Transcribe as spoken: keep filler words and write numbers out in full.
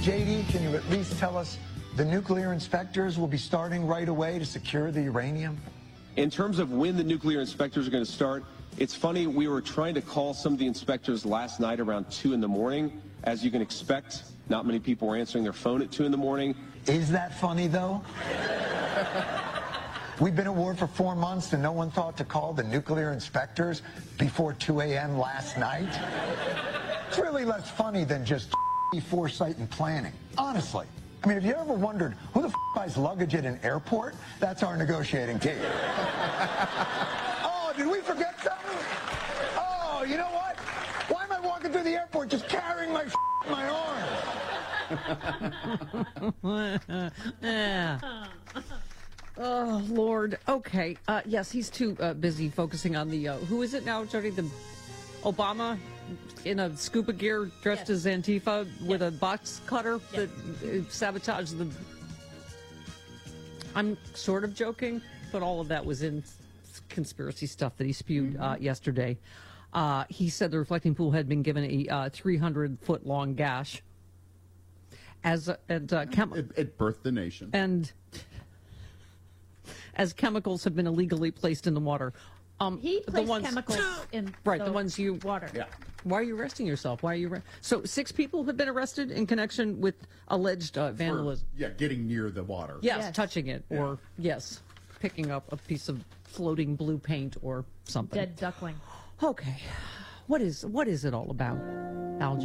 J D, can you at least tell us the nuclear inspectors will be starting right away to secure the uranium? In terms of when the nuclear inspectors are going to start, it's funny, we were trying to call some of the inspectors last night around two in the morning. As you can expect, not many people were answering their phone at two in the morning. Is that funny, though? We've been at war for four months and no one thought to call the nuclear inspectors before two A M last night? It's really less funny than just foresight and planning, honestly. I mean, have you ever wondered who the f buys luggage at an airport? That's our negotiating team. Oh, did we forget something? Oh, you know what? Why am I walking through the airport just carrying my f in my arms? Yeah. Oh, Lord. Okay. Uh, yes, he's too uh, busy focusing on the, uh, who is it now, Jody? The Obama in a scuba gear dressed Yes. as Antifa with Yes. a box cutter Yes. that uh, sabotaged the... I'm sort of joking, but all of that was in conspiracy stuff that he spewed Mm-hmm. uh, yesterday. Uh, he said the reflecting pool had been given a uh, three hundred foot long gash. As a, and, uh, chem- It, it birthed the nation. and as chemicals have been illegally placed in the water. Um, He the placed ones, chemicals in right, the the ones you water. Yeah. Why are you arresting yourself? Why are you? Arre- so six people have been arrested in connection with alleged uh, For, vandalism. yeah, getting near the water. Yes, Yes. touching it, or yes, picking up a piece of floating blue paint or something. Dead duckling. Okay, what is what is it all about, Al?